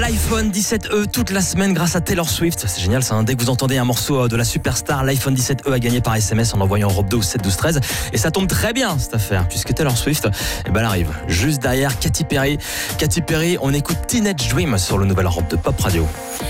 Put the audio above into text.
L'iPhone 17e toute la semaine grâce à Taylor Swift. C'est génial ça, hein. Dès que vous entendez un morceau de la superstar, l'iPhone 17e a gagné par SMS en envoyant Europe 2 au 7 12 13. Et ça tombe très bien cette affaire, puisque Taylor Swift, elle arrive juste derrière Katy Perry. Katy Perry, on écoute Teenage Dream sur le nouvel Europe de Pop Radio.